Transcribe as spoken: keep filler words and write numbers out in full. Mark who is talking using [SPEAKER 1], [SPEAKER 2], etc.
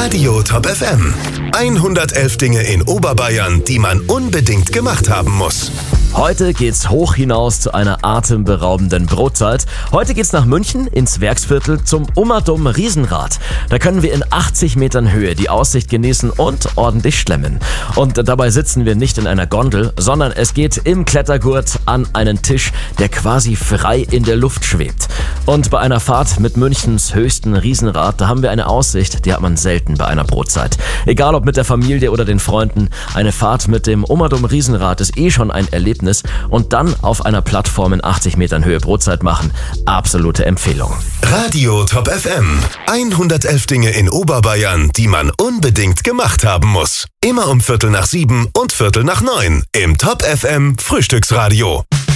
[SPEAKER 1] Radio Top F M. hundertelf Dinge in Oberbayern, die man unbedingt gemacht haben muss.
[SPEAKER 2] Heute geht's hoch hinaus zu einer atemberaubenden Brotzeit. Heute geht's nach München ins Werksviertel zum Ummerdum Riesenrad. Da können wir in achtzig Metern Höhe die Aussicht genießen und ordentlich schlemmen. Und dabei sitzen wir nicht in einer Gondel, sondern es geht im Klettergurt an einen Tisch, der quasi frei in der Luft schwebt. Und bei einer Fahrt mit Münchens höchsten Riesenrad, da haben wir eine Aussicht, die hat man selten bei einer Brotzeit. Egal ob mit der Familie oder den Freunden, eine Fahrt mit dem Ummerdum Riesenrad ist eh schon ein Erlebnis. Und dann auf einer Plattform in achtzig Metern Höhe Brotzeit machen. Absolute Empfehlung.
[SPEAKER 1] Radio Top F M. hundertelf Dinge in Oberbayern, die man unbedingt gemacht haben muss. Immer um Viertel nach sieben und Viertel nach neun im Top F M Frühstücksradio.